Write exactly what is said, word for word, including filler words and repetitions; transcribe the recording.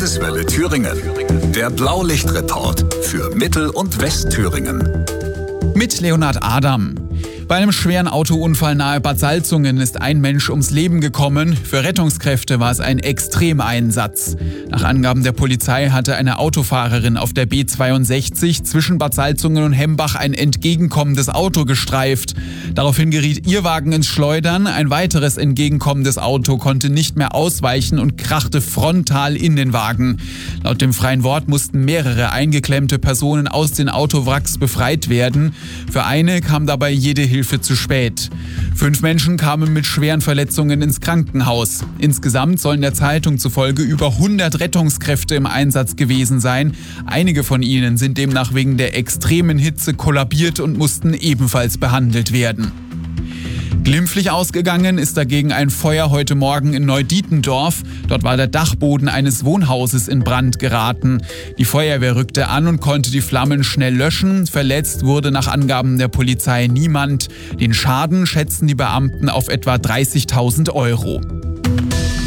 Landeswelle Thüringen. Der Blaulichtreport für Mittel- und Westthüringen. Mit Leonhard Adam. Bei einem schweren Autounfall nahe Bad Salzungen ist ein Mensch ums Leben gekommen. Für Rettungskräfte war es ein Extremeinsatz. Nach Angaben der Polizei hatte eine Autofahrerin auf der B zweiundsechzig zwischen Bad Salzungen und Hembach ein entgegenkommendes Auto gestreift. Daraufhin geriet ihr Wagen ins Schleudern. Ein weiteres entgegenkommendes Auto konnte nicht mehr ausweichen und krachte frontal in den Wagen. Laut dem Freien Wort mussten mehrere eingeklemmte Personen aus den Autowracks befreit werden. Für eine kam dabei jede Hilfe Hilfe zu spät. Fünf Menschen kamen mit schweren Verletzungen ins Krankenhaus. Insgesamt sollen der Zeitung zufolge über hundert Rettungskräfte im Einsatz gewesen sein. Einige von ihnen sind demnach wegen der extremen Hitze kollabiert und mussten ebenfalls behandelt werden. Glimpflich ausgegangen ist dagegen ein Feuer heute Morgen in Neudietendorf. Dort war der Dachboden eines Wohnhauses in Brand geraten. Die Feuerwehr rückte an und konnte die Flammen schnell löschen. Verletzt wurde nach Angaben der Polizei niemand. Den Schaden schätzen die Beamten auf etwa dreißigtausend Euro.